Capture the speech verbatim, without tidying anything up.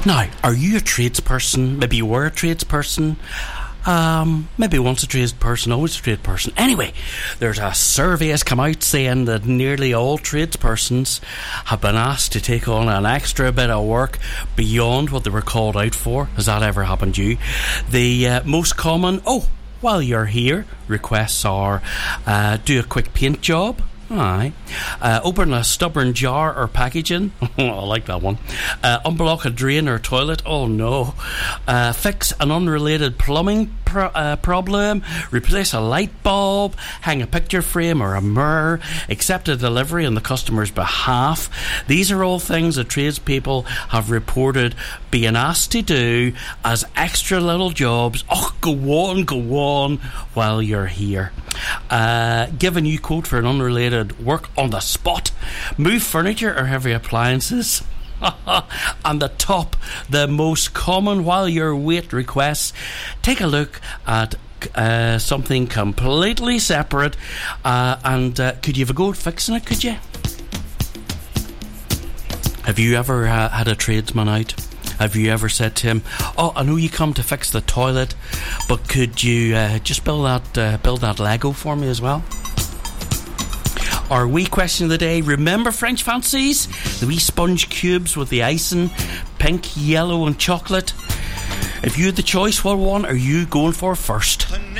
Now, are you a tradesperson? Maybe you were a tradesperson. Um, maybe once a tradesperson, always a tradesperson. Anyway, there's a survey has come out saying that nearly all tradespersons have been asked to take on an extra bit of work beyond what they were called out for. Has that ever happened to you? The uh, most common, oh, while you're here, requests are uh, do a quick paint job. Aye. Uh, open a stubborn jar or packaging. I like that one. Uh, unblock a drain or toilet. Oh no. Uh, fix an unrelated plumbing pro- uh, problem. Replace a light bulb. Hang a picture frame or a mirror. Accept a delivery on the customer's behalf. These are all things that tradespeople have reported being asked to do as extra little jobs. Oh, go on, go on while you're here. Uh, give a new quote for an unrelated work on the spot. Move furniture or heavy appliances. And the top, the most common while you're wait requests. Take a look at uh, something completely separate. Uh, and uh, could you have a go at fixing it, could you? Have you ever uh, had a tradesman out? Have you ever said to him, oh, I know you come to fix the toilet, but could you uh, just build that uh, build that Lego for me as well? Our wee question of the day, remember French fancies? The wee sponge cubes with the icing, pink, yellow and chocolate. If you had the choice, what one are you going for first?